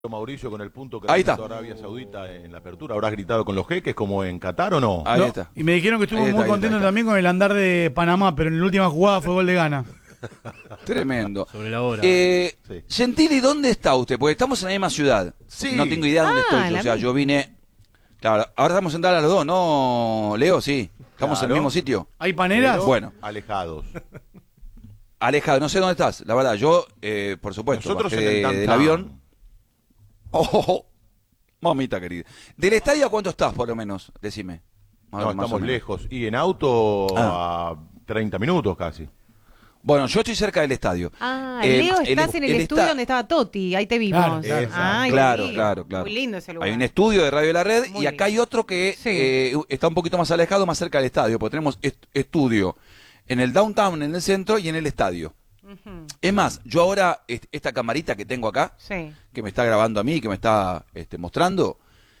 Mauricio, con el punto que Ahí está. realizó Arabia Saudita en la apertura. ¿Habrás gritado con los jeques como en Qatar o no? Ahí No, está. y me dijeron que estuvo Ahí está, muy ahí está, contento ahí está. también con el andar de Panamá, pero en la última jugada fue gol de Gana. Tremendo. Sobre la hora. Sí. Gentili, ¿dónde está usted? Porque estamos en la misma ciudad. Sí. No tengo idea dónde estoy. la O sea, misma. yo vine. Claro, ahora estamos en Dallas los dos, ¿no, Leo? Sí. Estamos en el Claro. mismo sitio. ¿Hay paneras? Pero Bueno. alejados. Alejado, no sé dónde estás. La verdad, yo, por supuesto, Nosotros bajé en el del downtown. avión. Oh, mamita querida. ¿Del estadio a cuánto estás, por lo menos? Decime. No, Más o estamos menos. lejos. Y en auto a 30 minutos casi. Bueno, yo estoy cerca del estadio. Leo, estás en el estudio donde estaba Totti, ahí te vimos. Claro, Ay, claro, qué claro, lindo. claro. Muy lindo ese lugar. Hay un estudio de Radio de la Red Muy y acá hay lindo. otro que Sí. está un poquito más alejado, más cerca del estadio, porque tenemos estudio en el downtown, en el centro y en el estadio. Ujú. Es más, yo ahora, esta camarita que tengo acá, Sí. que me está grabando a mí, que me está mostrando,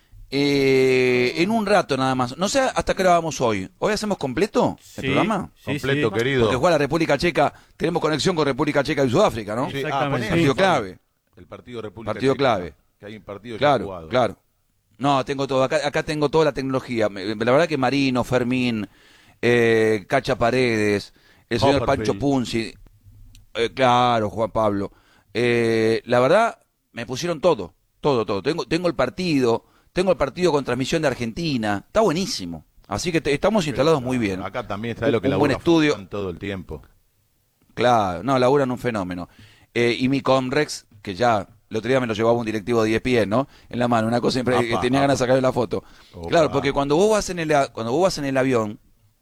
en un rato nada más. No sé hasta qué hora vamos hoy. ¿Hoy hacemos completo el programa? Sí, Completo, sí. querido. Porque juega la República Checa, tenemos conexión con República Checa y Sudáfrica, ¿no? Sí, Exactamente. poné Partido ahí, clave. El partido República Partido Checa, clave. Que hay un partido ya Claro, jugado. claro. No, tengo todo. Acá tengo toda la tecnología. La verdad que Marino, Fermín, Cacha Paredes, el señor Copperfield. Pancho Punzi, claro, Juan Pablo. La verdad, me pusieron todo. Tengo el partido con transmisión de Argentina. Está buenísimo. Así que estamos instalados muy bien. Acá también está lo que Un buen labura estudio. Fran todo el tiempo. Claro, no, laburan un fenómeno. Y mi Comrex, que ya el otro día me lo llevaba un directivo de ESPN, ¿no? En la mano, una cosa siempre que Apa, tenía ganas de apa. sacarle la foto. Opa. Claro, porque cuando vos vas en el avión,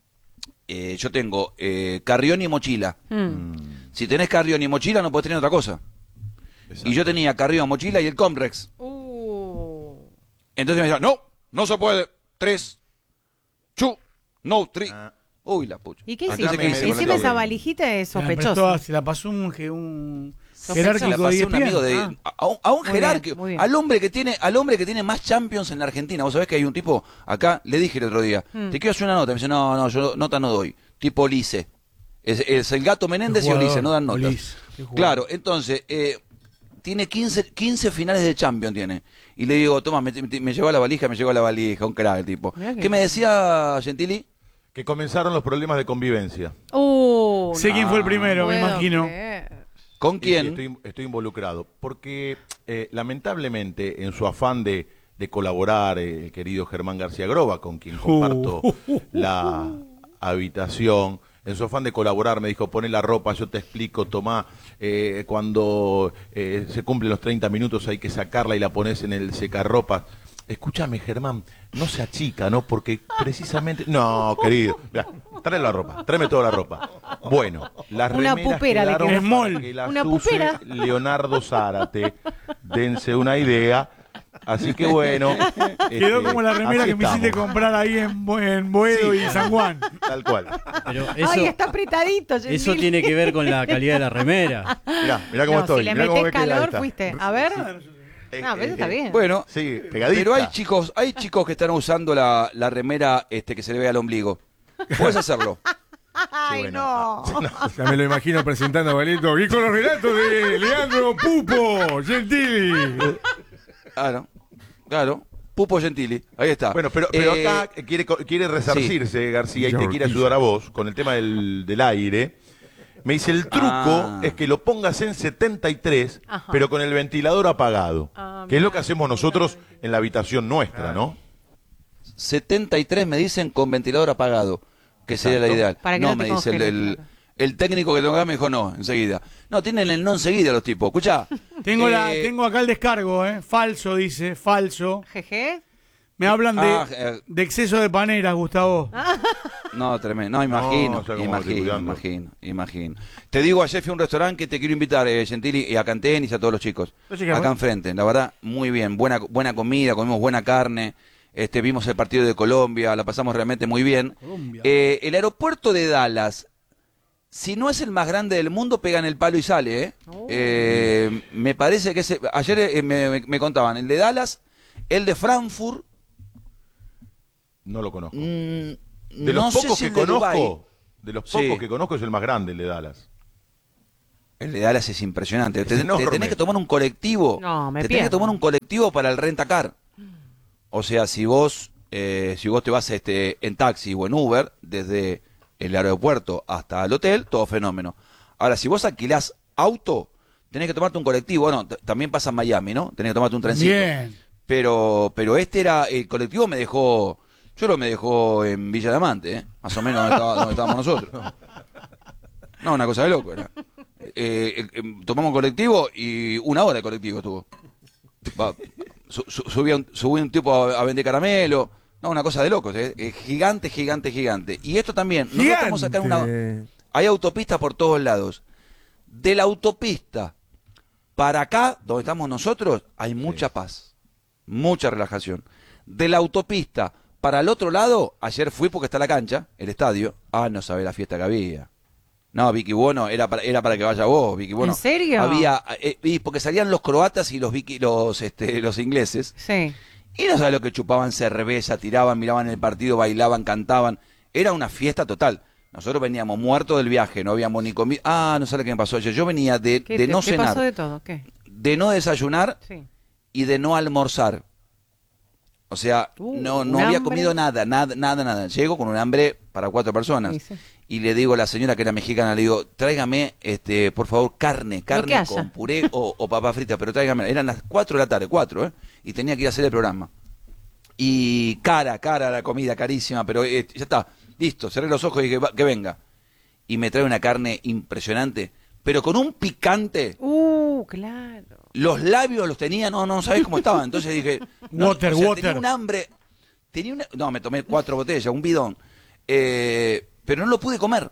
yo tengo carrión y mochila. Si tenés carrión y mochila no podés tener otra cosa. Exacto. Y yo tenía carrión, mochila y el Comrex. Entonces me decían, no se puede. 3, 2, no, 3. Ah. Uy, la pucha. ¿Y qué Acá hiciste? me Encima conectó esa bien. valijita es Se la prestó, sospechosa. se la pasó un Se la jerárquico de pasé a un amigo ESPN. a un Muy jerárquico, bien, muy bien. al hombre que tiene más Champions en la Argentina. Vos sabés que hay un tipo acá, le dije el otro día, te quiero hacer una nota, me dice, no, yo nota no doy, tipo Lice. Es el Gato Menéndez y jugador, Ulises, no dan notas. Ulises, qué jugador. Claro, entonces, tiene 15 finales de Champions tiene. Y le digo, toma, me llevó la valija, un crack el tipo. Mirá que- ¿Qué me decía Gentili? Que comenzaron los problemas de convivencia. Sé quién fue el primero, me imagino. ¿Con Sí, quién? sí, estoy involucrado. Porque lamentablemente, en su afán de colaborar, el querido Germán García Groba, con quien comparto la habitación, en su afán de colaborar, me dijo, poné la ropa, yo te explico, tomá, cuando se cumplen los 30 minutos hay que sacarla y la pones en el secarropas. Escúchame, Germán, no se achica, ¿no? Porque precisamente... No, querido, mirá, trae la ropa, tráeme toda la ropa. Bueno, las Una remeras pupera le quedaron quedó. para Small. que las Una use pupera. Leonardo Zárate. Dense una idea. Así que bueno. Quedó como la remera así que me hiciste estamos. comprar ahí en Boedo y San Juan. Tal cual. Pero Ay, está apretadito. eso Gentili. tiene que ver con la calidad de la remera. Mirá cómo No, estoy. si le mirá cómo metés ves que ahí calor, está. fuiste. A ver. No, pero está bien. Bueno, Sí, pegadita. pero hay chicos que están usando la remera que se le ve al ombligo. Puedes hacerlo. Ay, bueno. no. Ya me lo imagino presentando a Valito y con los relatos de Leandro Pupo Gentili. Claro. Pupo Gentili. Ahí está. Bueno, pero acá quiere resarcirse, García, y te quiere ayudar a vos con el tema del aire. Me dice, el truco es que lo pongas en 73, Ajá. pero con el ventilador apagado. Ah, Que es lo mirá. que hacemos nosotros en la habitación nuestra, ¿no? 73 me dicen con ventilador apagado, que sería la Exacto. ideal. Para que no, no te me dice congele, claro. el técnico que tengo acá me dijo no, enseguida. No, tienen el no enseguida los tipos. Escuchá. Tengo acá el descargo, falso, dice, falso. Jeje. Me hablan Ah, de exceso de paneras, Gustavo. No, tremendo. No, imagino, No, o sea, como estoy cuidando. imagino. Te digo, ayer fui a un restaurante que te quiero invitar, Gentili, y a Cantenis y a todos los chicos. Acá enfrente, la verdad, muy bien. Buena comida, comimos buena carne. Vimos el partido de Colombia, la pasamos realmente muy bien. Colombia. El aeropuerto de Dallas, si no es el más grande del mundo, pega en el palo y sale, me parece que ayer me contaban, el de Dallas, el de Frankfurt, No lo conozco. de De los pocos que conozco, Dubái. de los Sí. pocos que conozco es el más grande, el de Dallas. El de Dallas es impresionante. Te enorme. tenés que tomar un colectivo. No, me Te tenés que pierdo. tomar un colectivo para el rentacar. O sea, si vos te vas en taxi o en Uber, desde el aeropuerto hasta el hotel, todo fenómeno. Ahora, si vos alquilás auto, tenés que tomarte un colectivo. Bueno, también pasa en Miami, ¿no? Tenés que tomarte un trencito. Bien. Pero el colectivo me dejó en Villa Diamante, más o menos donde estábamos nosotros. No, una cosa de loco era. Tomamos un colectivo y 1 hora el colectivo estuvo. Subí un tipo a vender caramelo. No, una cosa de locos, gigante, gigante, gigante. Y esto también, nosotros estamos acá hay autopistas por todos lados. De la autopista para acá, donde estamos nosotros, hay mucha paz, mucha relajación. De la autopista para el otro lado, ayer fui porque está la cancha, el estadio. No sabe la fiesta que había. No, Vicky Bueno, era para que vaya vos, Vicky Bueno. ¿En serio? Había, porque salían los croatas y los ingleses. Sí. Y no sabes lo que chupaban cerveza, tiraban, miraban el partido, bailaban, cantaban. Era una fiesta total. Nosotros veníamos muertos del viaje, no habíamos ni comido. No sé lo que me pasó ayer. Yo venía de no ¿Qué cenar, pasó de todo? ¿Qué? de no desayunar Sí. y de no almorzar. O sea, no un había hambre. comido nada. Llego con un hambre para 4 personas. Sí, sí. Y le digo a la señora que era mexicana, le digo, tráigame, por favor, carne que haya. con puré o papa frita, pero tráigame. Eran las 4 de la tarde, 4, y tenía que ir a hacer el programa. Y cara la comida, carísima, pero ya está, listo, cerré los ojos y dije, que venga. Y me trae una carne impresionante, pero con un picante. Claro. Los labios los tenía, no sabés cómo estaban. Entonces dije, Water. tenía un hambre, me tomé 4 botellas, un bidón, pero no lo pude comer.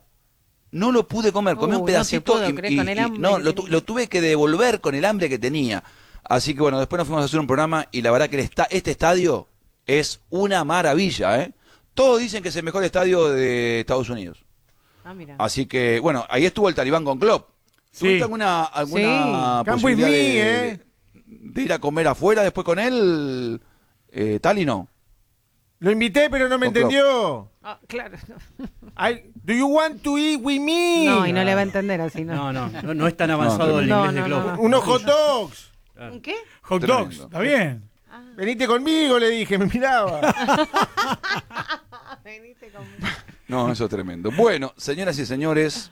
Comí un pedacito no te puedo creer con el hambre no, que lo tenía. tuve que devolver con el hambre que tenía. Así que bueno, después nos fuimos a hacer un programa y la verdad que este estadio es una maravilla, ¿eh? Todos dicen que es el mejor estadio de Estados Unidos. Mira. Así que, bueno, ahí estuvo el Talibán con Klopp. ¿Tuviste Sí. alguna Sí. posibilidad Come with me, de ir a comer afuera después con él? Tali no. Lo invité, pero no me Con Klopp. entendió. Claro. Do you want to eat with me? No, y no le va a entender así, ¿no? No es tan avanzado el No, inglés de no, Klopp. no. Unos hot dogs. ¿Un qué? Hot Tremendo. dogs, ¿está bien? Venite conmigo, le dije, me miraba. Venite con... No, eso es tremendo. Bueno, señoras y señores,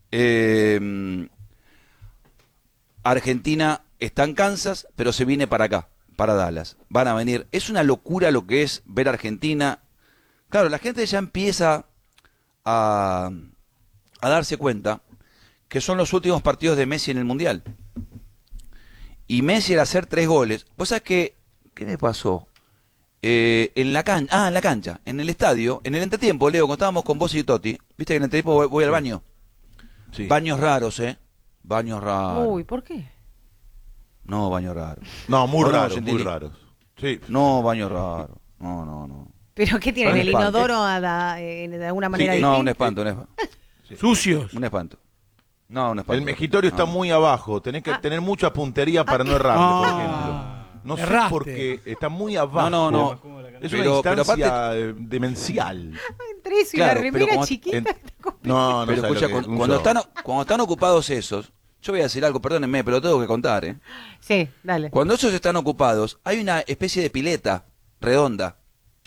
Argentina está en Kansas, pero se viene para acá, para Dallas. Van a venir. Es una locura lo que es ver Argentina. Claro, la gente ya empieza a darse cuenta que son los últimos partidos de Messi en el Mundial. Y Messi al hacer 3 goles, ¿vos sabés qué le pasó? En la cancha, en el estadio, en el entretiempo, Leo, cuando estábamos con vos y Toti, viste que en el entretiempo voy al baño. Sí. Baños raros, baños raros. Uy, ¿por qué? No, baños raros. No, muy No, no, raros, Gentili. muy raros. Sí. No, baños raros. No. ¿Pero qué tienen? Un ¿El espanto. inodoro de alguna manera Sí, distinta? no, un espanto. Sucios. Un espanto. No, un espanto. El mejitorio está muy abajo. Tenés que tener mucha puntería para no errarle, por ejemplo. No sé erraste. por qué. Está muy abajo. No. Es Pero una instancia aparte- demencial. Entre eso y Claro, la pero remera como- chiquita. en- está complicado. No, Pero sabes escucha, lo que es un cuando show. están ocupados esos, yo voy a decir algo, perdónenme, pero lo tengo que contar, Sí, dale. Cuando esos están ocupados, hay una especie de pileta redonda,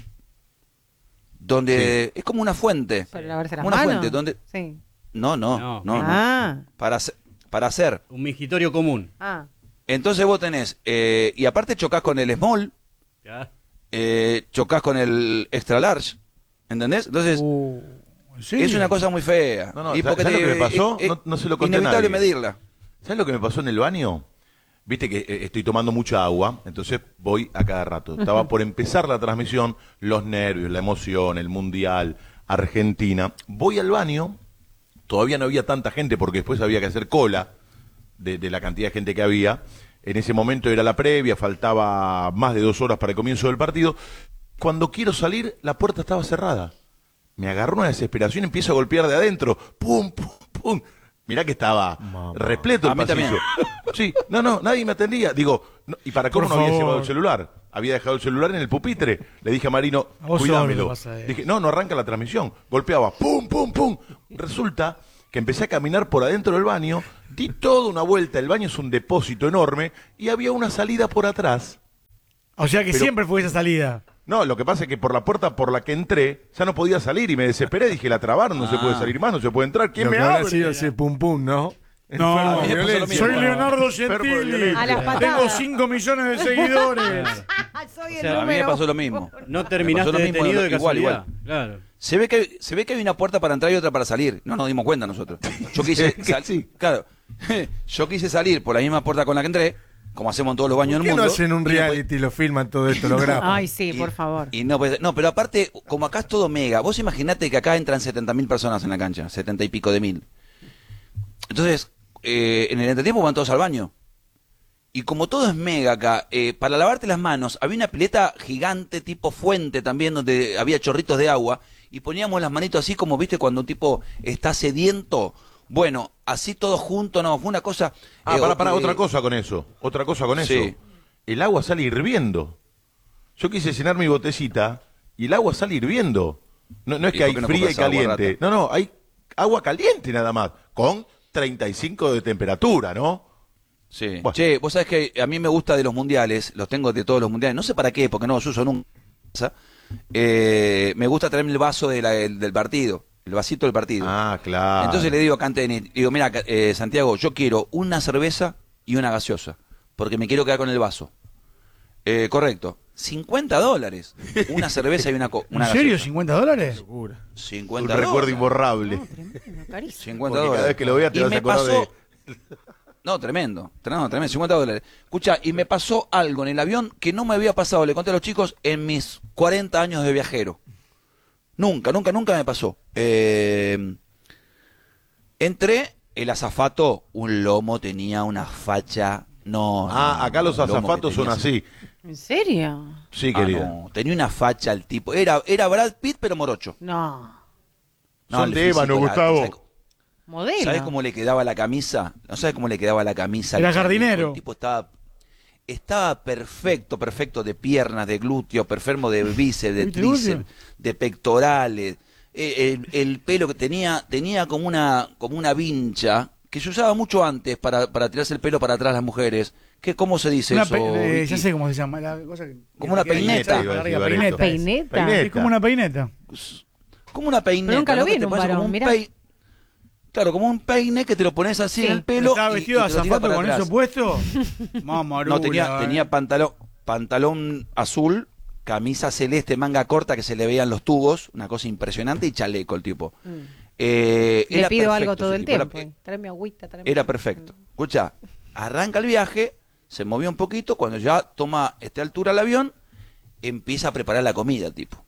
donde es como una fuente. ¿Para lavarse las Como una manos? fuente, donde... Sí. No. Ah. Para hacer. Un mingitorio común. Entonces vos tenés, y aparte chocás con el small, ¿Ya? chocás con el extra large, ¿entendés? Entonces, ¿En serio? es una cosa muy fea. No, Y ¿sabes lo que me pasó? No se lo conté a inevitable nadie. medirla. ¿Sabes lo que me pasó en el baño? Viste que estoy tomando mucha agua, entonces voy a cada rato. Estaba por empezar la transmisión, los nervios, la emoción, el Mundial, Argentina. Voy al baño, todavía no había tanta gente porque después había que hacer cola de la cantidad de gente que había. En ese momento era la previa, faltaba más de 2 horas para el comienzo del partido. Cuando quiero salir, la puerta estaba cerrada. Me agarró una desesperación, empiezo a golpear de adentro. ¡Pum, pum, pum! Mirá que estaba repleto A el mí pasillo. también. Sí, no, nadie me atendía. Digo, ¿y para cómo Por no había favor. llevado el celular? Había dejado el celular en el pupitre. Le dije a Marino, A vos solo cuidámelo. le pasa eso. Dije, no arranca la transmisión. Golpeaba, pum, pum, pum. Resulta que empecé a caminar por adentro del baño, di toda una vuelta, el baño es un depósito enorme, y había una salida por atrás. O sea que Pero- siempre fue esa salida. No, lo que pasa es que por la puerta por la que entré, ya no podía salir y me desesperé, dije, la trabaron, no se puede salir más, no se puede entrar, ¿quién Lo me que habrá abre? sido ese pum pum, ¿no? No, Enfermo de a mí me pasó lo violencia. mismo. soy Leonardo Enfermo de Gentili. violencia. A las patadas. Tengo 5 millones de seguidores. Soy el O sea, A mí me número pasó lo mismo. No Me terminaste pasó lo mismo, detenido de igual, casualidad. Claro. Se ve que hay una puerta para entrar y otra para salir. No nos dimos cuenta nosotros. Yo quise Sí. claro. Yo quise salir por la misma puerta con la que entré, como hacemos en todos los baños ¿Por del qué no mundo. hacen un y no reality, lo filman todo esto, lo graban? Ay, sí, por favor. Y no, no, pero aparte, como acá es todo mega, vos imaginate que acá entran 70.000 personas en la cancha, 70 y pico de mil. Entonces, en el entretiempo van todos al baño. Y como todo es mega acá, para lavarte las manos, había una pileta gigante tipo fuente también, donde había chorritos de agua, y poníamos las manitos así como, viste, cuando un tipo está sediento. Bueno, así todos juntos, no, fue una cosa... Para, otra cosa con eso, Sí. El agua sale hirviendo. Yo quise llenar mi botecita y el agua sale hirviendo. No, no es ¿Y que por hay qué no fría y compras agua, caliente. rata? No, hay agua caliente nada más, con 35 de temperatura, ¿no? Sí. Bueno. Che, vos sabés que a mí me gusta de los mundiales, los tengo de todos los mundiales, no sé para qué, porque no los uso nunca. Me gusta traerme el vaso del partido, el vasito del partido. Ah, claro. Entonces le digo a Canteni, digo, mira, Santiago, yo quiero una cerveza y una gaseosa, porque me quiero quedar con el vaso. Correcto. $50. Una cerveza y una ¿En serio? ¿$50? 50 un recuerdo dólares. imborrable. Tremendo, carísimo. 50 Porque dólares. cada vez que lo vea te Y vas a me acordar pasó- de... No, tremendo, tremendo, $50. Escucha, y me pasó algo en el avión que no me había pasado, le conté a los chicos, en mis 40 años de viajero. Nunca me pasó. Entré, el azafato, un lomo, tenía una facha... No, Acá los lomo que azafatos son tenía así. ¿En serio? Sí, Ah, querida. no, tenía una facha el tipo. Era Brad Pitt, pero morocho. No. No, Son el de ébano, físico, Gustavo. Modelo. ¿Sabes cómo le quedaba la camisa? ¿No sabes cómo le quedaba la camisa? al Era changuito? jardinero. El tipo estaba perfecto de piernas, de glúteos, perfecto de bíceps, de ¿Viste, glúteo? tríceps, de pectorales. El pelo que tenía como una vincha que se usaba mucho antes para tirarse el pelo para atrás las mujeres. ¿Cómo se dice Una eso? ya Vicky? sé cómo se llama. La cosa Como una peineta. Iba a decir, Larga, Barreto. peineta. ¿Peineta? Es como una peineta. Como una peineta. Pero nunca lo ¿no? vi Que en te un parece varón, como mirá. Claro, como un peine que te lo pones así Sí. en el pelo. ¿Estaba vestido de y te lo tirás azafato para con atrás. eso puesto? Mamarula, No, tenía pantalón azul, camisa celeste, manga corta que se le veían los tubos, una cosa impresionante, y chaleco el tipo. Le Era pido perfecto algo todo ese el tipo, tiempo. Tráeme agüita, tráeme Era agüita. perfecto. Escucha, arranca el viaje, se movió un poquito, cuando ya toma esta altura el avión, empieza a preparar la comida, tipo.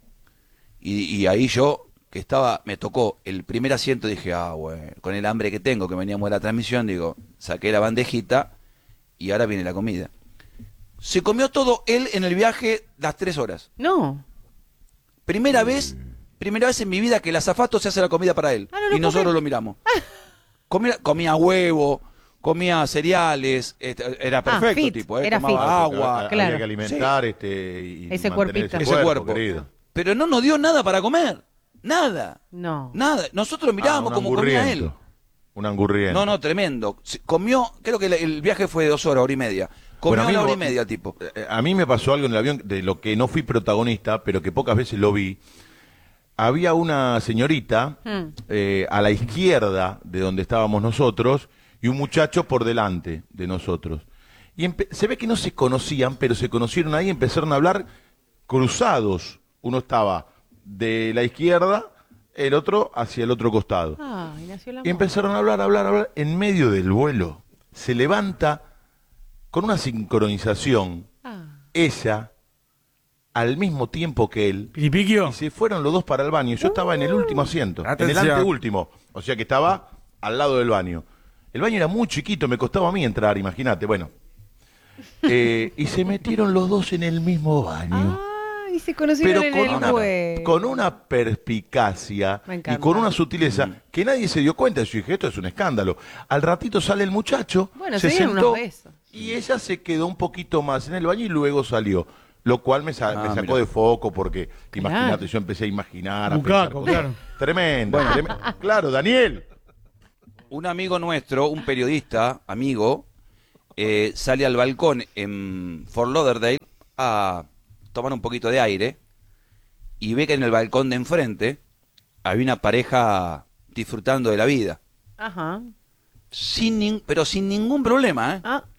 Y ahí yo, que me tocó el primer asiento, dije, bueno, con el hambre que tengo, que veníamos de la transmisión, digo, saqué la bandejita y ahora viene la comida. Se comió todo él en el viaje las 3 horas. No. Primera vez en mi vida que el azafato se hace la comida para él. Ah, no lo Y nosotros puedo lo miramos. Comía huevo, comía cereales, era perfecto, fit, tipo, era tomaba fit. agua. Había claro. que alimentar y Ese mantener cuerpito. Ese cuerpo. querido. Pero no nos dio nada para comer. Nada. No. Nada. Nosotros mirábamos Un como comía él. angurriento. Un angurriento. No, tremendo. Comió, creo que el viaje fue de 2 horas, hora y media. Comió Bueno, a mí una hora y me- media, tipo. A mí me pasó algo en el avión de lo que no fui protagonista, pero que pocas veces lo vi. Había una señorita a la izquierda de donde estábamos nosotros y un muchacho por delante de nosotros. Y se ve que no se conocían, pero se conocieron ahí y empezaron a hablar cruzados. Uno estaba de la izquierda, el otro hacia el otro costado. Ay, nació la Y empezaron a hablar. En medio del vuelo se levanta con una sincronización ella al mismo tiempo que él. ¿Piripiquio? Y se fueron los dos para el baño. Yo estaba en el último asiento, en Atención. el anteúltimo. O sea que estaba al lado del baño. El baño era muy chiquito, me costaba a mí entrar, imagínate. Bueno. Y se metieron los dos en el mismo baño. Ay, se conocieron Pero en el juego. con una perspicacia Me y encanta. con una sutileza que nadie se dio cuenta. Yo dije, esto es un escándalo. Al ratito sale el muchacho, Bueno, se se dieron sentó unos besos. y ella se quedó un poquito más en el baño y luego salió. Lo cual me sacó mira. de foco porque, Claro. imagínate, yo empecé a imaginar, a Bucaco, pensar cosas. claro. Tremendo. Claro, Daniel. Un amigo nuestro, un periodista, amigo, sale al balcón en Fort Lauderdale a tomar un poquito de aire y ve que en el balcón de enfrente había una pareja disfrutando de la vida. Ajá. Pero sin ningún problema, ¿eh? Ah,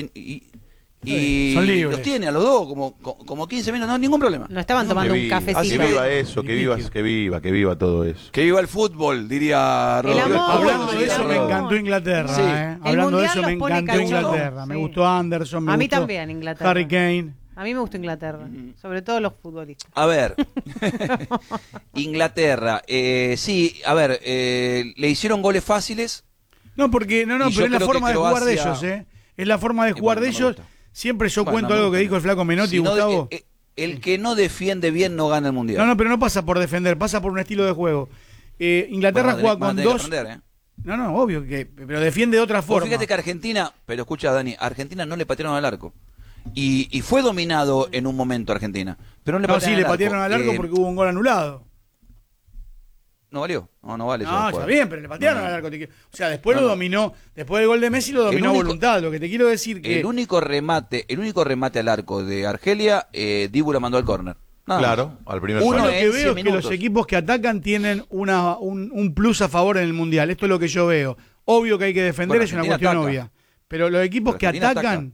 Y son libres. los tiene a los dos como 15 minutos, no, ningún problema. no estaban tomando Que un viva, cafecito. que viva eso, que viva todo eso. Que viva el fútbol, diría El amor. Hablando de el eso, me amor. encantó Inglaterra. Sí. Hablando de Mundial eso, me los pone encantó cachondo. Inglaterra. Me Sí. gustó Anderson, me A mí gustó también, Inglaterra. Harry Kane. A mí me gusta Inglaterra, sobre todo los futbolistas. A ver, Inglaterra, sí, a ver, le hicieron goles fáciles. No, porque, Y pero yo es la creo forma que de jugar de Croacia- ellos, ¿eh? Es la forma de jugar bueno, de no me ellos. gusta. Siempre yo Bueno, cuento no me algo que gusta. dijo el flaco Menotti, Si no, Gustavo. el que no defiende bien no gana el mundial. No, pero no pasa por defender, pasa por un estilo de juego. Inglaterra Bueno, juega van a con tener que dos. aprender, ¿eh? No, obvio que, pero defiende de otra Vos forma. fíjate que Argentina, pero escucha Dani, Argentina no le patearon al arco. Y fue dominado en un momento Argentina. Pero no le No, patearon sí, le al arco. patearon al arco porque hubo un gol anulado. No valió. No vale. eso, No, está jugar. bien, pero le patearon al arco. O sea, después No, lo no. dominó. Después del gol de Messi lo dominó a único- voluntad. Lo que te quiero decir que. El único remate al arco de Argelia, Dibu lo mandó al córner. Nada más. Claro, al primer Uno Yo lo palo. que en veo 100 es que los minutos. equipos que atacan tienen un plus a favor en el Mundial. Esto es lo que yo veo. Obvio que hay que defender, Bueno, es una Argentina cuestión ataca. obvia. Pero los equipos Pero que Argentina atacan.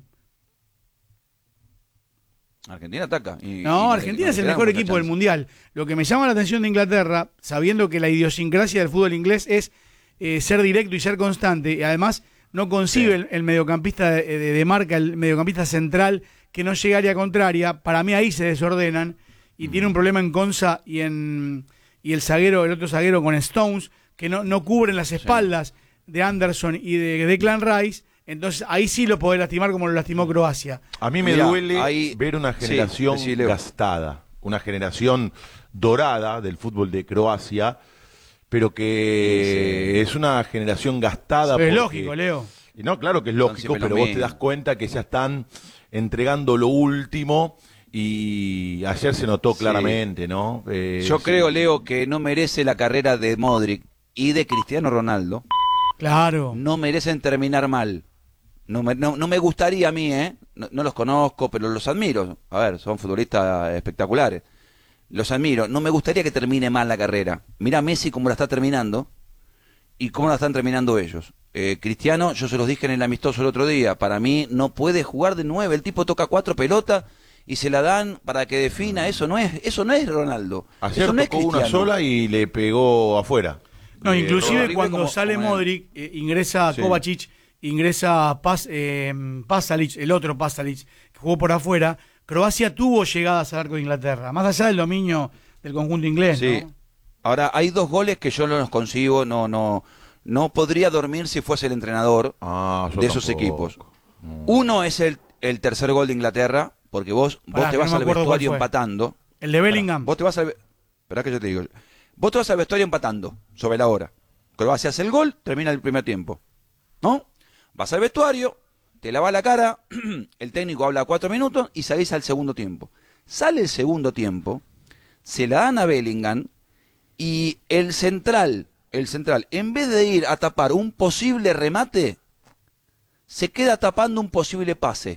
Argentina ataca. No, Argentina es el mejor equipo del Mundial. Lo que me llama la atención de Inglaterra, sabiendo que la idiosincrasia del fútbol inglés es ser directo y ser constante, y además no concibe el mediocampista de marca, el mediocampista central que no llega a área contraria. Para mí ahí se desordenan y tiene un problema en Konsa y el otro zaguero con Stones, que no cubren las espaldas de Anderson y de Declan Rice. Entonces ahí sí lo podés lastimar como lo lastimó Croacia. A mí me Mirá, duele ahí- ver una sí, generación decí, Leo. gastada, una generación dorada del fútbol de Croacia, pero que es una generación gastada. Pero es porque- lógico, Leo. Y no, claro que es Son lógico, siempre pero lo vos te mismo. das cuenta que ya están entregando lo último y ayer se notó Sí. claramente, ¿no? Yo sí. creo, Leo, que no merece la carrera de Modric y de Cristiano Ronaldo. Claro. No merecen terminar mal. No me gustaría a mí, no los conozco, pero los admiro. A ver, son futbolistas espectaculares. Los admiro. No me gustaría que termine mal la carrera. Mira Messi cómo la está terminando y cómo la están terminando ellos. Cristiano, yo se los dije en el amistoso el otro día, para mí no puede jugar de 9. El tipo toca 4 pelotas y se la dan para que defina. Eso no es Ronaldo. Ayer Eso no es tocó una Cristiano. sola y le pegó afuera. No, inclusive horrible cuando como- sale como Modric, ingresa Sí. Kovacic, ingresa Pasalic, el otro Pasalic, que jugó por afuera. Croacia tuvo llegadas al arco de Inglaterra, más allá del dominio del conjunto inglés, Sí. ¿no? Ahora, hay 2 goles que yo no los consigo, no podría dormir si fuese el entrenador Yo de esos tampoco. equipos. Uno es el tercer gol de Inglaterra, porque vos Pará, te que vas no me al acuerdo cuál vestuario fue. empatando. El de Bellingham. Vos te vas al... Esperá que yo te digo. Vos te vas al vestuario empatando, sobre la hora. Croacia hace el gol, termina el primer tiempo. ¿No? Vas al vestuario, te lavas la cara, el técnico habla 4 minutos y salís al segundo tiempo. Sale el segundo tiempo, se la dan a Bellingham y el central, en vez de ir a tapar un posible remate, se queda tapando un posible pase.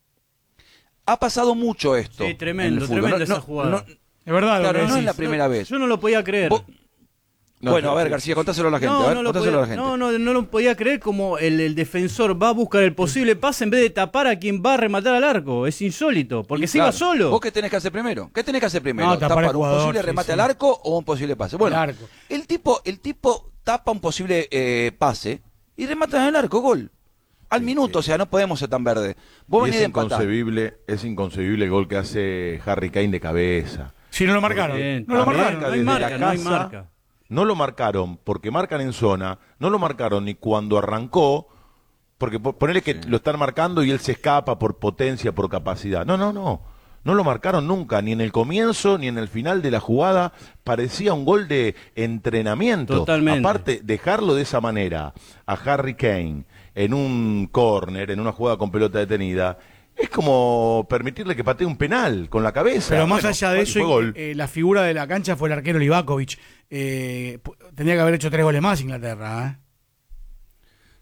Ha pasado mucho esto. Sí, en tremendo, el fútbol. tremenda esa jugada. Es verdad, lo claro, que no es decís. la primera vez. Yo no lo podía creer. Vos- No, bueno, a ver, sí. García, contáselo a la gente. a ver, No lo contáselo a la podía, gente. no lo podía creer como el defensor va a buscar el posible pase en vez de tapar a quien va a rematar al arco. Es insólito, porque se iba Claro. solo. ¿Vos qué tenés que hacer primero? ¿Qué tenés que hacer primero? No, tapar al ¿Tapar un jugador, posible sí, remate sí. al arco o un posible pase? Bueno, Al arco. el tipo tapa un posible pase y remata en el arco, gol. Al minuto, o sea, no podemos ser tan verdes. Vos Y venís es de empatar. inconcebible el gol que hace Harry Kane de cabeza. Si no lo marcaron. Bien, No lo también, marcaron. no hay Desde marca, la no hay casa, marca. No lo marcaron porque marcan en zona, no lo marcaron ni cuando arrancó, porque ponele que lo están marcando y él se escapa por potencia, por capacidad. No lo marcaron nunca, ni en el comienzo ni en el final de la jugada. Parecía un gol de entrenamiento. Totalmente. Aparte, dejarlo de esa manera a Harry Kane en un córner, en una jugada con pelota detenida, es como permitirle que patee un penal con la cabeza. Pero más Bueno, allá de y eso, fue gol. la figura de la cancha fue el arquero Livakovic. Tendría que haber hecho 3 goles más Inglaterra.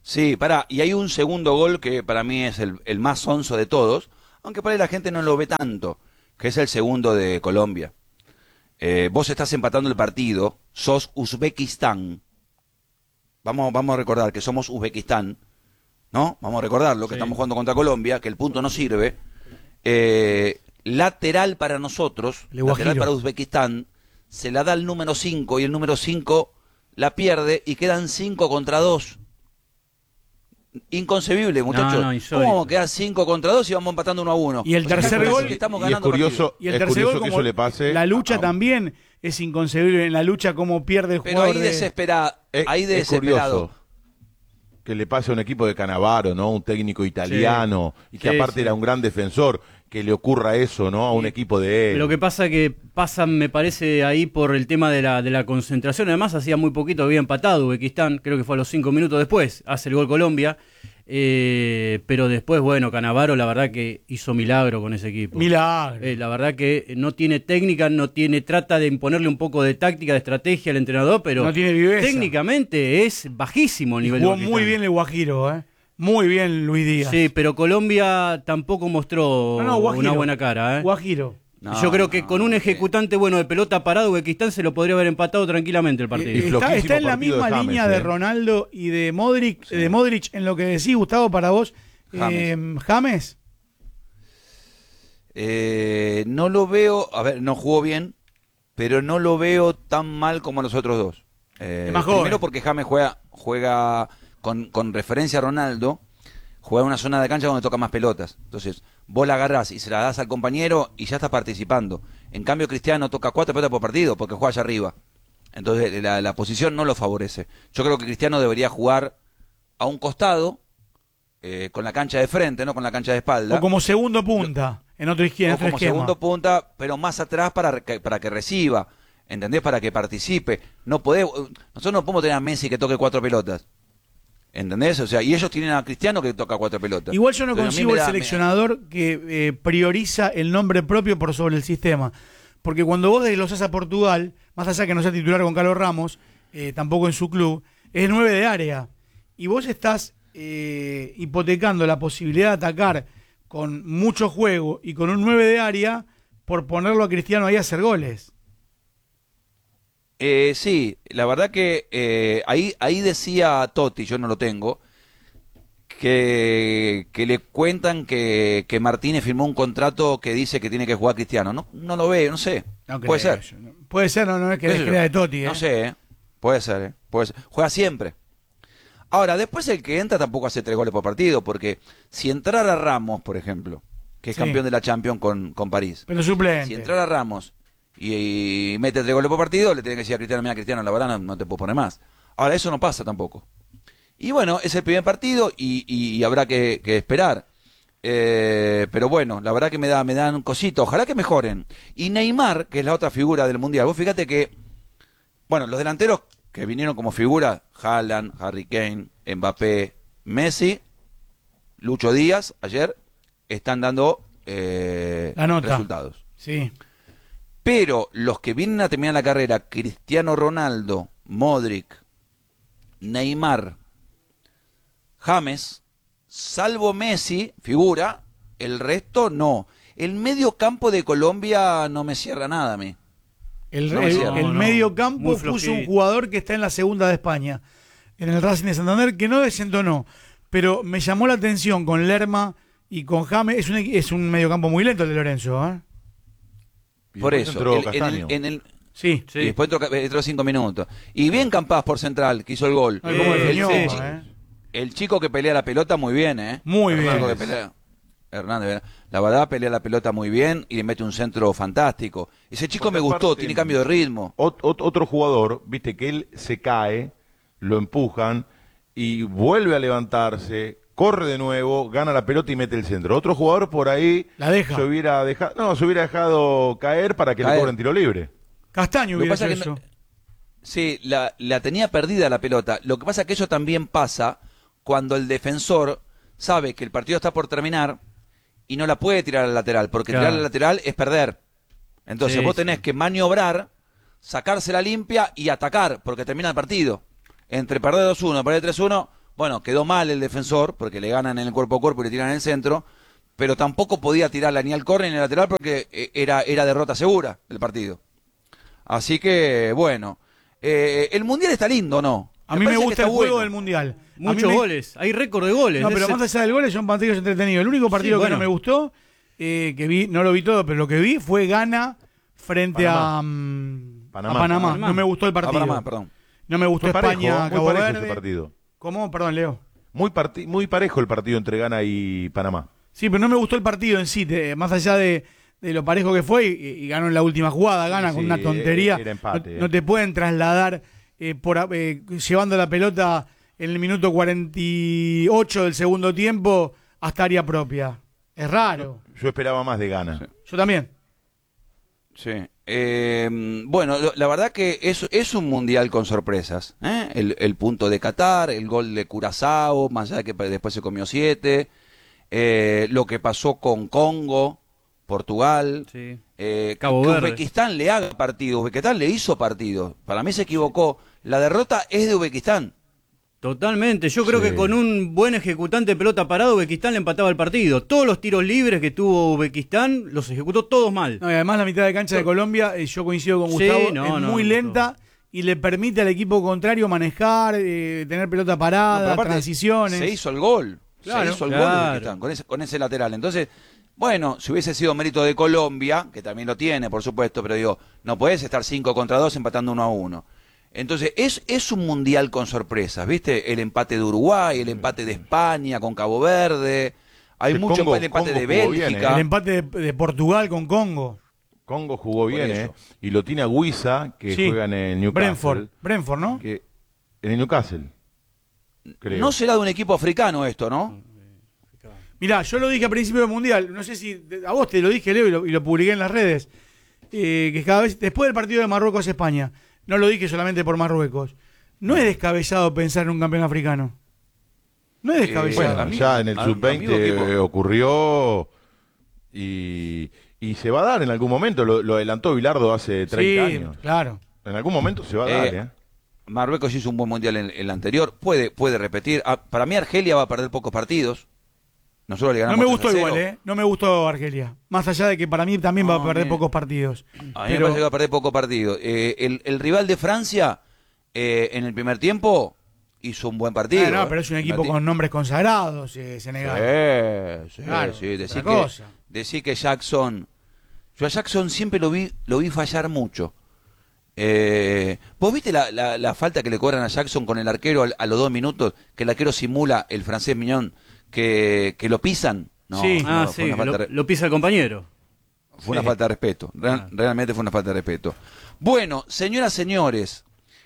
Sí, y hay un segundo gol que para mí es el más sonso de todos, aunque para ahí la gente no lo ve tanto, que es el segundo de Colombia. Vos estás empatando el partido, sos Uzbekistán. Vamos a recordar que somos Uzbekistán, ¿no? Vamos a recordarlo, que estamos jugando contra Colombia, que el punto no sirve. Lateral para nosotros, lateral para Uzbekistán, se la da el número 5 y el número 5 la pierde y quedan 5 contra 2. Inconcebible, muchachos. ¿Cómo vamos a quedar 5 contra 2 y vamos empatando 1-1? Y el tercer gol, que estamos ganando, y es curioso que eso le pase. La lucha también es inconcebible. En la lucha, cómo pierde el jugador. Pero ahí es curioso que le pase a un equipo de Cannavaro, ¿no? Un técnico italiano, y que aparte era un gran defensor, que le ocurra eso, ¿no? A un equipo de él. Lo que pasa me parece, ahí por el tema de la concentración. Además, hacía muy poquito había empatado Uzbekistán, creo que fue a los 5 minutos después, hace el gol Colombia. Pero después, bueno, Cannavaro la verdad que hizo milagro con ese equipo. Milagro. La verdad que no tiene técnica, trata de imponerle un poco de táctica, de estrategia al entrenador, pero no tiene viveza. Técnicamente es bajísimo el nivel. Jugó muy bien el Guajiro, muy bien Luis Díaz. Sí, pero Colombia tampoco mostró una buena cara. Guajiro. Yo creo que con un ejecutante bueno de pelota parado, Uzbekistán se lo podría haber empatado tranquilamente el partido. Está en la misma línea de Ronaldo y de Modric, en lo que decís, Gustavo, para vos. ¿James? No lo veo, no jugó bien, pero no lo veo tan mal como los otros dos. Primero porque James juega con referencia a Ronaldo, juega en una zona de cancha donde toca más pelotas. Entonces, vos la agarrás y se la das al compañero y ya estás participando. En cambio, Cristiano toca 4 pelotas por partido porque juega allá arriba. Entonces, la posición no lo favorece. Yo creo que Cristiano debería jugar a un costado, con la cancha de frente, no con la cancha de espalda. O como segundo punta, en otro esquema. O como segundo punta, pero más atrás para que reciba. ¿Entendés? Para que participe. Nosotros no podemos tener a Messi que toque 4 pelotas. ¿Entendés? O sea, y ellos tienen a Cristiano que toca 4 pelotas. Igual yo no consigo el seleccionador que prioriza el nombre propio por sobre el sistema. Porque cuando vos desglosás a Portugal, más allá que no sea titular con Carlos Ramos, tampoco en su club, es 9 de área. Y vos estás hipotecando la posibilidad de atacar con mucho juego y con un 9 de área por ponerlo a Cristiano ahí a hacer goles. Sí, la verdad que ahí decía Totti, yo no lo tengo, que le cuentan que Martínez firmó un contrato que dice que tiene que jugar Cristiano. No lo veo, no sé. No puede ser. Puede ser, no es que le crea de Totti. No sé, puede ser. Juega siempre. Ahora, después el que entra tampoco hace 3 goles por partido, porque si entrara Ramos, por ejemplo, que es campeón de la Champions con París. Pero suplente. Si entrara Ramos y mete 3 goles por partido, le tiene que decir a Cristiano, mira Cristiano, la verdad no te puedo poner más. Ahora, eso no pasa tampoco. Y bueno, es el primer partido y habrá que esperar. Pero bueno, la verdad que me dan un cosito, ojalá que mejoren. Y Neymar, que es la otra figura del Mundial, vos fíjate que, bueno, los delanteros que vinieron como figura, Haaland, Harry Kane, Mbappé, Messi, Lucho Díaz, ayer, están dando resultados. Sí. Pero los que vienen a terminar la carrera, Cristiano Ronaldo, Modric, Neymar, James, salvo Messi, figura, el resto no. El medio campo de Colombia no me cierra nada a mí. El medio campo puso un jugador que está en la segunda de España, en el Racing de Santander, que no desentonó, pero me llamó la atención con Lerma y con James. Es un medio campo muy lento el de Lorenzo, ¿eh? Por eso, sí. Y después entró 5 minutos. Y bien Campas por central, que hizo el gol. El chico que pelea la pelota muy bien, ¿eh? Muy bien. Hernández, la verdad pelea la pelota muy bien y le mete un centro fantástico. Ese chico me gustó, tiene cambio de ritmo. Otro jugador, viste que él se cae, lo empujan y vuelve a levantarse, corre de nuevo, gana la pelota y mete el centro. Otro jugador por ahí la deja. se hubiera dejado caer para que le cobren tiro libre. Castaño hubiera hecho eso. Sí, la tenía perdida la pelota. Lo que pasa es que eso también pasa cuando el defensor sabe que el partido está por terminar y no la puede tirar al lateral, porque tirar al lateral es perder. Entonces vos tenés que maniobrar, sacársela limpia y atacar, porque termina el partido. Entre perder 2-1 y perder 3-1, Bueno, quedó mal el defensor porque le ganan en el cuerpo a cuerpo y le tiran en el centro, pero tampoco podía tirarla ni al córner ni al lateral porque era derrota segura el partido. Así que, bueno, el Mundial está lindo, ¿no? A mí me gusta el juego bueno del Mundial. Muchos goles, hay récord de goles. No, pero más allá del gol son partidos entretenidos. El único partido que no me gustó, que vi, no lo vi todo, pero lo que vi fue Ghana frente a Panamá. No me gustó el partido. Panamá, perdón. No me gustó España, Cabo Verde. Ese partido. ¿Cómo? Perdón, Leo. Muy parejo el partido entre Ghana y Panamá. Sí, pero no me gustó el partido en sí, más allá de lo parejo que fue, y ganó en la última jugada, gana con una tontería. Era empate, no te pueden trasladar llevando la pelota en el minuto 48 del segundo tiempo hasta área propia. Es raro. Yo esperaba más de Ghana. Sí. Yo también. Sí. Bueno, la verdad que es un mundial con sorpresas. El punto de Qatar, el gol de Curazao, más allá de que después se comió 7. Lo que pasó con Congo, Portugal, Sí. Cabo Verde. Uzbekistán le haga partido. Uzbekistán le hizo partido. Para mí se equivocó. La derrota es de Uzbekistán. Totalmente, yo creo Sí. que con un buen ejecutante de pelota parado, Uzbekistán le empataba el partido. Todos los tiros libres que tuvo Uzbekistán los ejecutó todos mal. No, y además la mitad de cancha de Colombia, yo coincido con Gustavo, es muy lenta y le permite al equipo contrario manejar, tener pelota parada, Pero aparte, transiciones. Se hizo el gol. Claro, se hizo el claro. gol Uzbekistán, con ese lateral. Entonces, bueno, si hubiese sido mérito de Colombia, que también lo tiene, por supuesto, pero digo, no podés estar 5-2 empatando 1-1. Entonces, es un mundial con sorpresas, ¿viste? El empate de Uruguay, el empate de España con Cabo Verde, hay El mucho Congo- el empate Congo de jugó bien, Bélgica. El empate de Portugal con Congo. Congo jugó Por bien, eso. y lo tiene a Guisa, que Sí. juega en el Newcastle. Brentford, ¿no? Que, en el Newcastle, creo. No será de un equipo africano esto, ¿no? Mirá, yo lo dije a principio del Mundial, no sé si a vos te lo dije, Leo, y lo publiqué en las redes, que cada vez, después del partido de Marruecos-España, no lo dije solamente por Marruecos, no es descabellado pensar en un campeón africano. No es descabellado. Bueno, Ami- ya en el amigo sub-20 equipo. ocurrió y se va a dar en algún momento. Lo adelantó Bilardo hace 30 sí, años. claro. En algún momento se va a dar, Marruecos hizo un buen mundial en el anterior, puede repetir. Para mí Argelia va a perder pocos partidos. Nosotros le No ganamos me gustó 3-0. igual, No me gustó Argelia. Más allá de que para mí también va a perder pocos partidos. A mí me parece que va a perder poco partido. El rival de Francia, en el primer tiempo, hizo un buen partido. No, pero es un equipo con nombres consagrados, Senegal. Sí, Claro, sí. otra cosa. Decí que Jackson... Yo a Jackson siempre lo vi fallar mucho. ¿Vos viste la falta que le cobran a Jackson con el arquero a los 2 minutos? Que el arquero simula, el francés Miñón, que lo pisan. No, Sí. no, Sí, fue una falta lo pisa el compañero. Fue una falta de respeto. Realmente fue una falta de respeto. Bueno, señoras, señores,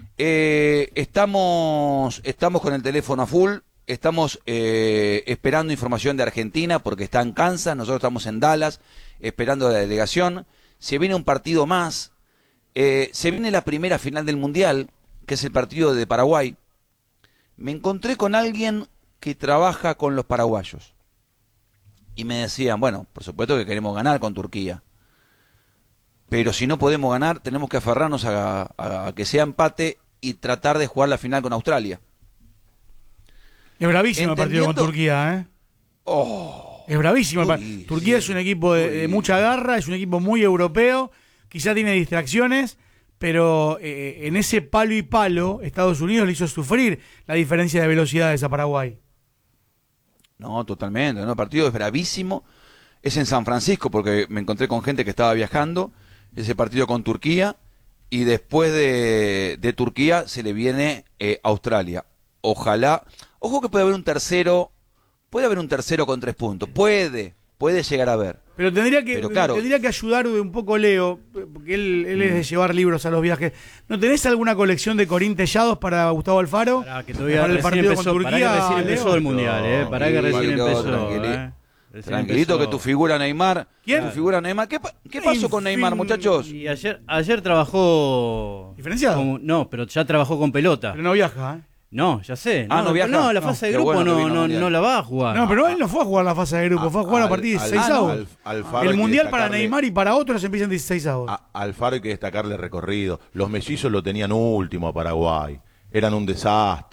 estamos con el teléfono a full. Estamos esperando información de Argentina porque está en Kansas. Nosotros estamos en Dallas esperando a la delegación. Se viene un partido más. Se viene la primera final del Mundial, que es el partido de Paraguay. Me encontré con alguien que trabaja con los paraguayos. Y me decían, bueno, por supuesto que queremos ganar con Turquía. Pero si no podemos ganar, tenemos que aferrarnos a que sea empate y tratar de jugar la final con Australia. Es bravísimo el partido con Turquía, Es bravísimo. Uy, Turquía es un equipo de mucha garra, es un equipo muy europeo, quizá tiene distracciones, pero en ese palo y palo, Estados Unidos le hizo sufrir la diferencia de velocidades a Paraguay. No, totalmente. El partido es bravísimo. Es en San Francisco porque me encontré con gente que estaba viajando. Ese partido con Turquía. Y después de Turquía se le viene Australia. Ojalá. Ojo que puede haber un tercero. Puede haber un tercero con 3 puntos. Puede llegar a haber. Pero tendría que ayudar un poco Leo, porque él es de llevar libros a los viajes. ¿No tenés alguna colección de Corín Tellados para Gustavo Alfaro? Pará, que todavía para el recién partido empezó, con Turquía, pará que recién Leo. empezó el Mundial, pará que recién Tranquilo, empezó. Recién Tranquilito empezó. que tu figura Neymar. ¿Quién? Tu figura Neymar. ¿Qué pasó con Neymar, muchachos? Y ayer trabajó... ¿Diferenciado? No, pero ya trabajó con pelota. Pero no viaja, No, ya sé. ¿no viaja? No, la No, fase de qué grupo bueno que vino al no Mundial. la va a jugar. No, pero él no fue a jugar la fase de grupo, fue a jugar a partir de 16 avos. Alfaro El hay que Mundial para destacarle- Neymar y para otros empiezan 16 avos. Alfaro hay que destacarle recorrido. Los mellizos lo tenían último a Paraguay. Eran un desastre.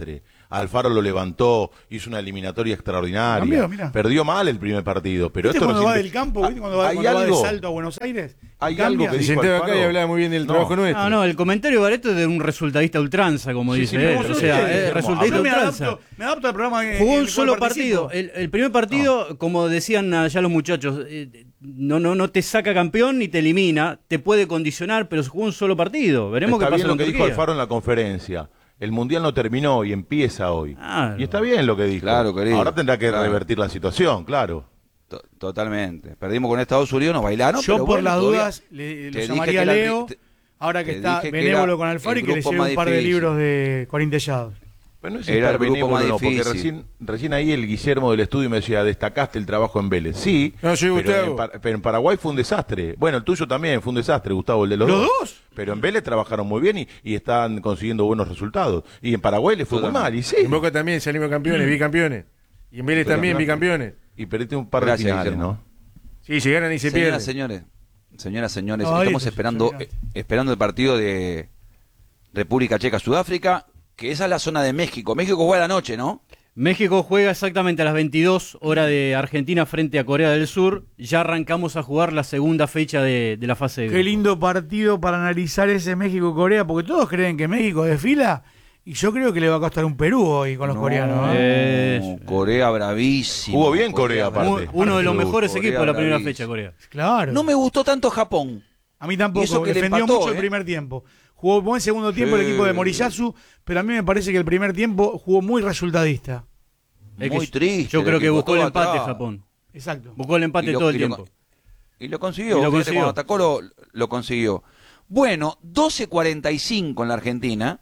Alfaro lo levantó, hizo una eliminatoria extraordinaria. Mirá. Perdió mal el primer partido, pero ¿Viste esto cuando no va siempre- del campo? ¿Viste cuando va de Salto a Buenos Aires? Hay Cambia. algo que Se dijo sentaba acá y Alfaro. hablaba muy bien del trabajo nuestro. No, el comentario de Bareto es de un resultadista ultranza, como Sí, dice sí, él. como O yo sea, sé, es resultadista Yo me ultranza. adapto al programa. Jugó un en el solo cual participo. partido. El primer partido, como decían allá los muchachos, no te saca campeón ni te elimina, te puede condicionar, pero jugó un solo partido. Veremos Está qué pasa bien lo con que dijo Turquía. Alfaro en la conferencia. El Mundial no terminó y empieza hoy. Claro. Y está bien lo que dijo. Claro, querido. Ahora tendrá que Claro. revertir la situación, claro. Totalmente. Perdimos con Estados Unidos, nos bailaron. Yo pero por bueno, las todavía- dudas te lo dije llamaría que la- Leo, te- ahora que te está dije que benévolo era con Alfaro y el que le grupo lleve más un par de difícil. libros de Corín Tellados. Pero no es Era el estar grupo benévolo, más no, porque difícil. recién ahí el Guillermo del estudio me decía, destacaste el trabajo en Vélez. Sí, No, soy pero Gustavo. pero en Paraguay fue un desastre. Bueno, el tuyo también fue un desastre, Gustavo, el de los ¿Los dos. dos? Pero en Vélez trabajaron muy bien y están consiguiendo buenos resultados. Y en Paraguay le fue muy mal, y sí. En Boca también salimos campeones, bicampeones. Y en Vélez Pero también, claro. bicampeones. Y perdiste un par Gracias, de finales, Guillermo. ¿no? Sí, se ganan y se Señoras, pierden. señores, No, estamos listo, esperando señoras. esperando el partido de República Checa-Sudáfrica, que esa es la zona de México. México juega a la noche, ¿no? México juega exactamente a las 22 hora de Argentina frente a Corea del Sur. Ya arrancamos a jugar la segunda fecha de la fase de Qué grupos. lindo partido para analizar ese México-Corea, porque todos creen que México desfila y yo creo que le va a costar un Perú hoy con los coreanos. Corea bravísimo. Jugó bien Corea, aparte. Uno de los mejores Corea equipos de la primera bravísimo. fecha, Corea. Claro. No me gustó tanto Japón. A mí Y tampoco, eso que le defendió empató, mucho el primer tiempo. Jugó buen segundo tiempo el Sí. equipo de Moriyasu, pero a mí me parece que el primer tiempo jugó muy resultadista. Es Muy que triste. Yo creo que buscó el todo empate atrás. Japón. Exacto. Buscó el empate Y lo- todo el y lo- tiempo. Y lo consiguió. Y lo Fíjate, consiguió. cuando atacó lo consiguió. Bueno, 12:45 en la Argentina,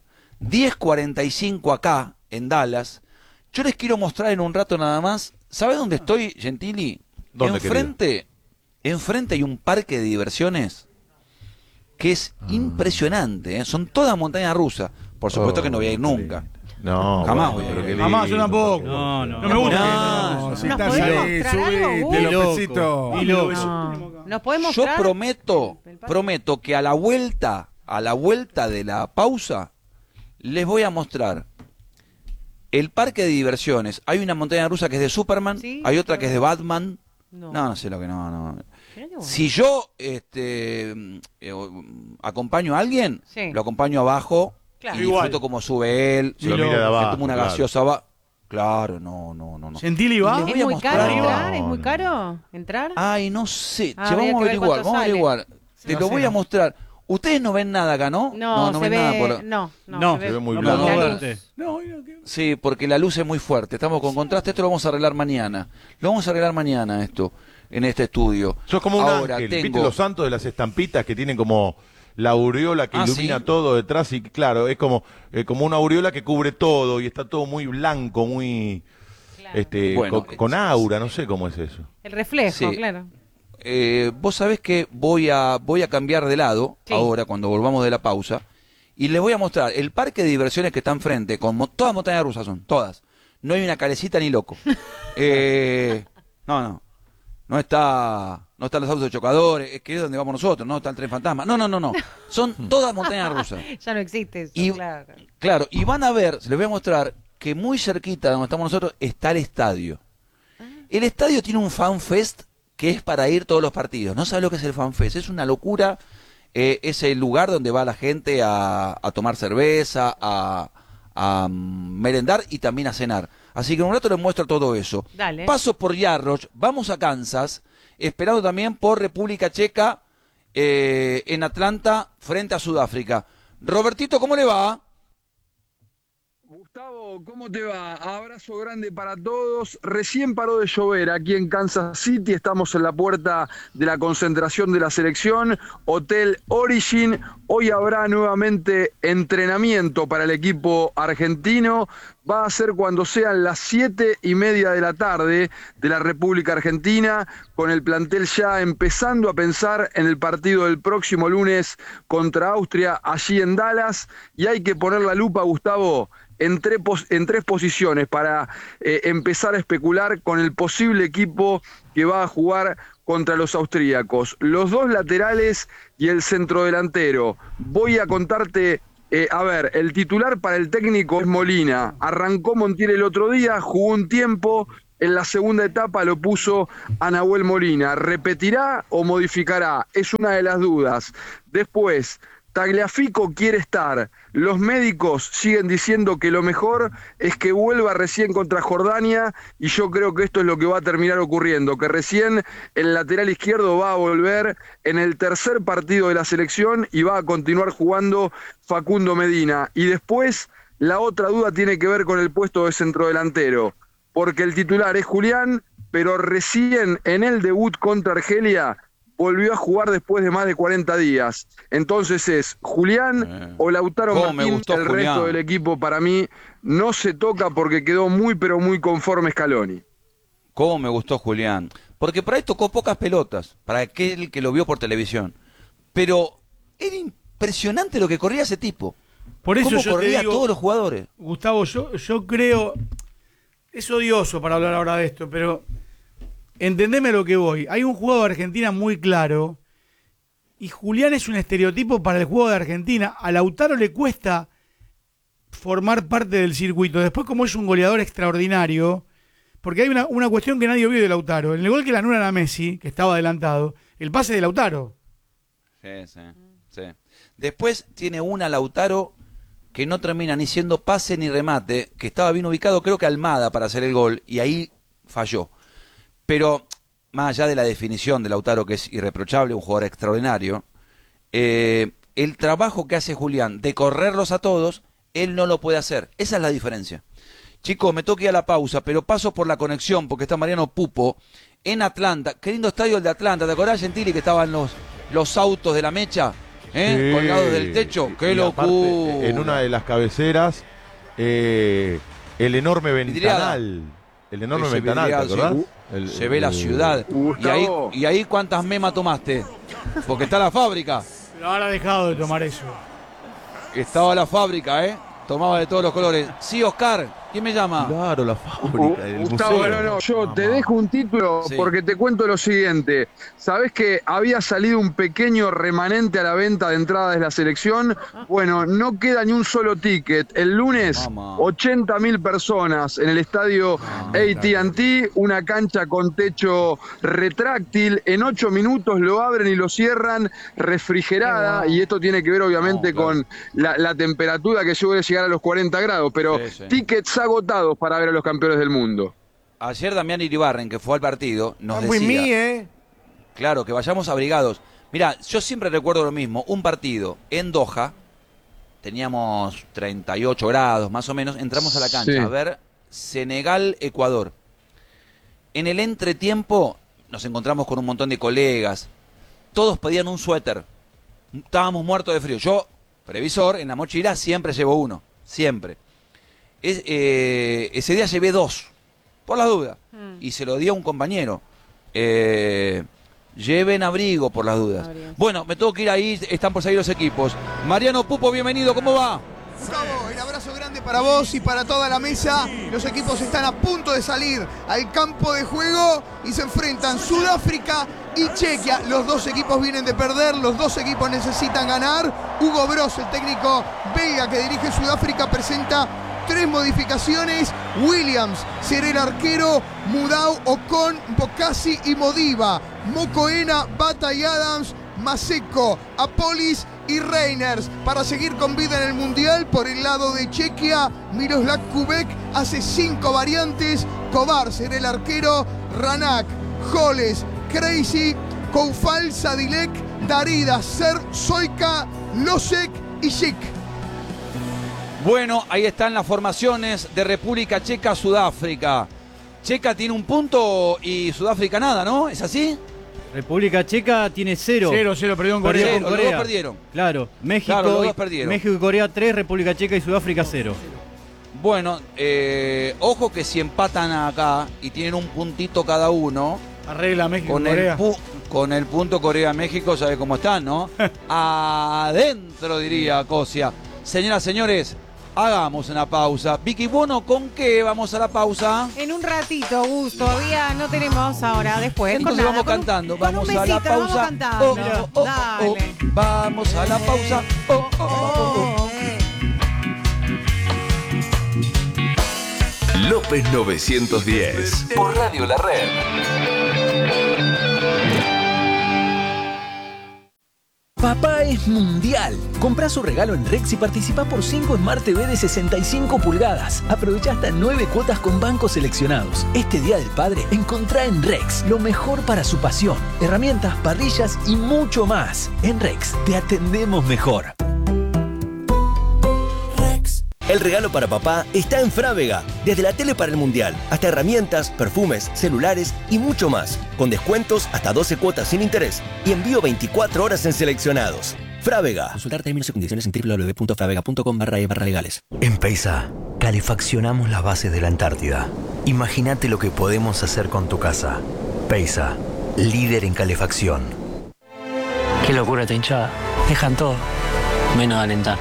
10:45 acá en Dallas. Yo les quiero mostrar en un rato nada más. ¿Sabe dónde estoy, Gentili? ¿Dónde, Enfrente hay un parque de diversiones que es impresionante, ¿eh? Son todas montañas rusas. Por supuesto que no voy a ir nunca. No, Jamás bueno, voy a pero ir. qué lindo. Jamás, yo tampoco. No. No me gusta. No, si ¿Nos estás podés ahí, mostrar algo, subite, Gus? Ni loco. Lopecito. Ni loco. No. ¿Nos podemos Yo mostrar? prometo que a la vuelta de la pausa, les voy a mostrar el parque de diversiones. Hay una montaña rusa que es de Superman, Sí, hay otra que es de Batman. No. No sé lo que no. Mirá qué bueno. Si yo acompaño a alguien, Sí. lo acompaño abajo Claro. y disfruto Igual. como sube él. Lo mira de abajo, tomo una claro. gaseosa abajo. Claro, no. Gentili va. Les ¿Es voy a muy mostrar. caro No, entrar? ¿Es muy no. caro entrar? Ay, no sé. Ah, Che, habría vamos a que ver averiguar, cuánto vamos a sale. averiguar. Se Te lo lo voy sé. a mostrar. Ustedes no ven nada acá, ¿no? No, se ven ve. nada por... No, se ve muy no blanco. podemos La verte. luz. No, Sí, porque la luz es muy fuerte. Estamos con contraste. Esto lo vamos a arreglar mañana. Lo vamos a arreglar mañana esto, en este estudio. Sos como un Ahora ángel. tengo... ¿Viste los santos de las estampitas que tienen como la aureola que ilumina ¿sí? todo detrás? Y claro, es como una aureola que cubre todo y está todo muy blanco, muy Claro. Bueno, con aura, no sé cómo es eso. El reflejo, Sí. claro. Vos sabés que voy a cambiar de lado Sí. ahora cuando volvamos de la pausa y les voy a mostrar el parque de diversiones que está enfrente con todas montañas rusas son todas, no hay una calecita ni loco. No están los autos de chocadores, que es donde vamos nosotros, no está el tren fantasma, no, son todas montañas rusas. Ya no existe eso, Y- claro. Claro, y van a ver, les voy a mostrar que muy cerquita de donde estamos nosotros está el estadio. El estadio tiene un fan fest que es para ir todos los partidos. No sabes lo que es el fan fest, es una locura. Es el lugar donde va la gente a tomar cerveza, a merendar y también a cenar. Así que en un rato les muestro todo eso. Dale. Paso por Yarroch, vamos a Kansas, esperando también por República Checa en Atlanta frente a Sudáfrica. Robertito, ¿cómo le va? Gustavo, ¿cómo te va? Abrazo grande para todos. Recién paró de llover aquí en Kansas City. Estamos en la puerta de la concentración de la selección. Hotel Origin. Hoy habrá nuevamente entrenamiento para el equipo argentino. Va a ser cuando sean las 7:30 de la tarde de la República Argentina, con el plantel ya empezando a pensar en el partido del próximo lunes contra Austria allí en Dallas. Y hay que poner la lupa, Gustavo, en tres posiciones para empezar a especular con el posible equipo que va a jugar contra los austríacos. Los dos laterales y el centrodelantero. Voy a contarte A ver, el titular para el técnico es Molina. Arrancó Montiel el otro día, jugó un tiempo, en la segunda etapa lo puso a Nahuel Molina. ¿Repetirá o modificará? Es una de las dudas. Después, Tagliafico quiere estar. Los médicos siguen diciendo que lo mejor es que vuelva recién contra Jordania y yo creo que esto es lo que va a terminar ocurriendo, que recién el lateral izquierdo va a volver en el tercer partido de la selección y va a continuar jugando Facundo Medina. Y después la otra duda tiene que ver con el puesto de centrodelantero, porque el titular es Julián, pero recién en el debut contra Argelia volvió a jugar después de más de 40 días. Entonces es Julián o Lautaro Martín. El resto del equipo para mí no se toca porque quedó muy pero muy conforme Scaloni. ¿Cómo me gustó Julián? Porque por ahí tocó pocas pelotas, para aquel que lo vio por televisión. Pero era impresionante lo que corría ese tipo. Por eso ¿Cómo yo corría te digo, a todos los jugadores? Gustavo, yo creo... Es odioso para hablar ahora de esto, pero... Entendeme lo que voy. Hay un juego de Argentina muy claro y Julián es un estereotipo para el juego de Argentina. A Lautaro le cuesta formar parte del circuito. Después, como es un goleador extraordinario, porque hay una cuestión que nadie vio de Lautaro. En el gol que le anulan a Messi, que estaba adelantado, el pase de Lautaro. Sí. Después tiene una Lautaro que no termina ni siendo pase ni remate, que estaba bien ubicado, creo que Almada para hacer el gol, y ahí falló. Pero, más allá de la definición de Lautaro, que es irreprochable, un jugador extraordinario, el trabajo que hace Julián de correrlos a todos, él no lo puede hacer. Esa es la diferencia. Chicos, me toca ir a la pausa, pero paso por la conexión, porque está Mariano Pupo en Atlanta. Qué lindo estadio el de Atlanta. ¿Te acordás, Gentili, que estaban los autos de la mecha? Sí. Colgados del techo. ¡Qué locura! Aparte, en una de las cabeceras, el enorme ventanal. El enorme ventanal, ¿te acordás? Se ve la ciudad. ¿Y ahí cuántas memas tomaste? Porque está la fábrica. Pero ahora ha dejado de tomar eso. Estaba la fábrica, Tomaba de todos los colores. Sí, Oscar, ¿quién me llama? Claro, la fábrica, el Gustavo, museo. yo te dejo un título porque te cuento lo siguiente. ¿Sabés que había salido un pequeño remanente a la venta de entradas de la selección? Bueno, no queda ni un solo ticket. El lunes, 80.000 personas en el estadio AT&T, una cancha con techo retráctil. En 8 minutos lo abren y lo cierran, refrigerada, y esto tiene que ver obviamente con la temperatura que suele llegar a los 40 grados, pero tickets agotados para ver a los campeones del mundo. Ayer Damián Iribarren, que fue al partido, nos decía... Claro, que vayamos abrigados. Mirá, yo siempre recuerdo lo mismo. Un partido en Doha, teníamos 38 grados más o menos, entramos a la cancha a ver Senegal-Ecuador. En el entretiempo nos encontramos con un montón de colegas. Todos pedían un suéter. Estábamos muertos de frío. Yo, previsor, en la mochila siempre llevo uno. Siempre. Ese día llevé 2, por las dudas. Y se lo di a un compañero. Lleven abrigo por las dudas. Bueno, me tengo que ir ahí, están por salir los equipos. Mariano Pupo, bienvenido, ¿cómo va? Gustavo, el abrazo grande para vos y para toda la mesa. Los equipos están a punto de salir al campo de juego y se enfrentan Sudáfrica y Chequia. Los dos equipos vienen de perder, los dos equipos necesitan ganar. Hugo Bross, el técnico belga que dirige Sudáfrica, presenta 3 modificaciones. Williams será el arquero, Mudau, Ocon, Bocassi y Modiva. Mokoena, Bata y Adams, Maseko, Apolis y Reiners. Para seguir con vida en el Mundial, por el lado de Chequia, Miroslav Kubek hace 5 variantes. Kovar será el arquero, Ranak, Holes, Crazy, Koufal, Sadilek, Darida, Ser, Soika, Losek y Sik. Bueno, ahí están las formaciones de República Checa, Sudáfrica. Checa tiene un punto y Sudáfrica nada, ¿no? ¿Es así? República Checa tiene 0. 0, perdió en Corea. Los dos perdieron. Claro, México, claro, los dos perdieron. México y Corea 3, República Checa y Sudáfrica 0. Bueno, ojo que si empatan acá y tienen un puntito cada uno... Arregla México y Corea. Con el punto Corea-México, ¿sabe cómo están, no? Adentro, diría Cosia. Señoras, señores, hagamos una pausa. Vicky Bono, ¿con qué vamos a la pausa? En un ratito, Gus, todavía no tenemos ahora, después. Entonces con vamos cantando, con vamos un a la besito, pausa. Vamos cantando. Dale. Vamos a la pausa. López 910 por Radio La Red. Papá es mundial. Comprá su regalo en Rex y participá por 5 Smart TV de 65 pulgadas. Aprovechá hasta 9 cuotas con bancos seleccionados. Este Día del Padre, encontrá en Rex lo mejor para su pasión. Herramientas, parrillas y mucho más. En Rex te atendemos mejor. El regalo para papá está en Frávega. Desde la tele para el mundial, hasta herramientas, perfumes, celulares y mucho más. Con descuentos hasta 12 cuotas sin interés y envío 24 horas en seleccionados. Frávega. Consultar términos y condiciones en www.fravega.com/legales. En Peisa, calefaccionamos las bases de la Antártida. Imagínate lo que podemos hacer con tu casa. Peisa, líder en calefacción. Qué locura esta hinchada. Dejan todo, menos alentar.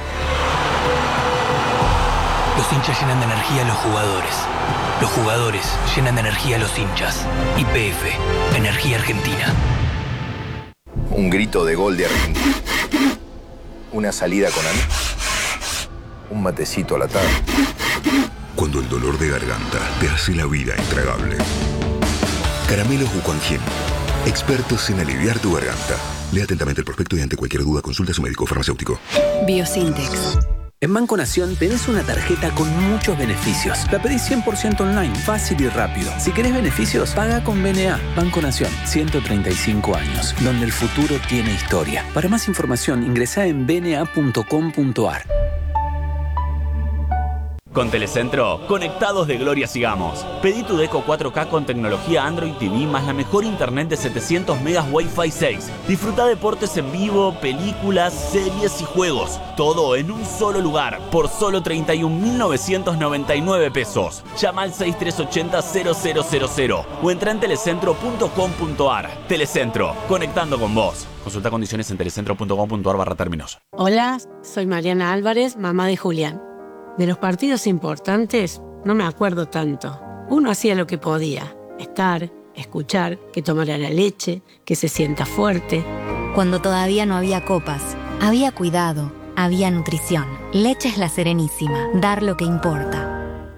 Los hinchas llenan de energía a los jugadores. Los jugadores llenan de energía a los hinchas. YPF, Energía Argentina. Un grito de gol de Argentina. Una salida con amigos. Un matecito a la tarde. Cuando el dolor de garganta te hace la vida intragable. Caramelos Wuquanjin. Expertos en aliviar tu garganta. Lea atentamente el prospecto y ante cualquier duda consulta a su médico farmacéutico. Biosintex. En Banco Nación tenés una tarjeta con muchos beneficios. La pedís 100% online, fácil y rápido. Si querés beneficios, paga con BNA. Banco Nación, 135 años, donde el futuro tiene historia. Para más información, ingresá en bna.com.ar. Con Telecentro, conectados de gloria sigamos. Pedí tu Deco 4K con tecnología Android TV más la mejor internet de 700 megas Wi-Fi 6. Disfruta deportes en vivo, películas, series y juegos. Todo en un solo lugar, por solo 31.999 pesos. Llama al 6380-0000 o entra en telecentro.com.ar. Telecentro, conectando con vos. Consulta condiciones en telecentro.com.ar/términos. Hola, soy Mariana Álvarez, mamá de Julián. De los partidos importantes no me acuerdo tanto. Uno hacía lo que podía. Estar, escuchar, que tomara la leche, que se sienta fuerte. Cuando todavía no había copas, había cuidado, había nutrición. Leche La Serenísima. Dar lo que importa.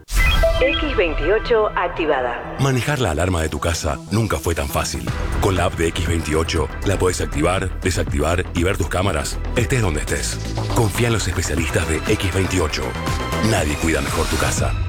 X28 activada. Manejar la alarma de tu casa nunca fue tan fácil. Con la app de X28 la podés activar, desactivar y ver tus cámaras, estés donde estés. Confía en los especialistas de X28. Nadie cuida mejor tu casa.